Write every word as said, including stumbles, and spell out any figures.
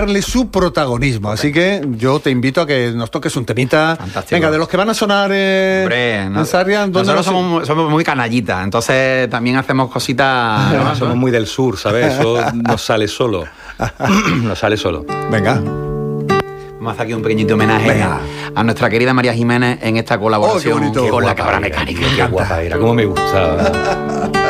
darle su protagonismo, así que yo te invito a que nos toques un temita. Fantástico. Venga, de los que van a sonar eh, Hombre, no, en Sarriá, ¿dónde nosotros los- somos, somos muy canallitas, entonces también hacemos cositas. Además, somos muy del sur, ¿sabes? Eso nos sale solo. Nos sale solo. Venga. Vamos a hacer aquí un pequeñito homenaje Venga. a nuestra querida María Jiménez en esta colaboración Oh, qué bonito. con la Qué Cabra Mecánica, Mecánica. qué guapa era, cómo me gustaba.